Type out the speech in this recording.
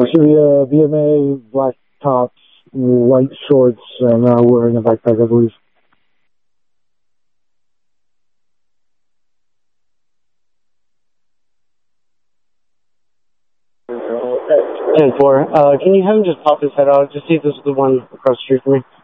should be a BMA, black tops, white shorts, and wearing a backpack, I believe. And 4. Can you have him just pop his head out? Just see if this is the one across the street from me.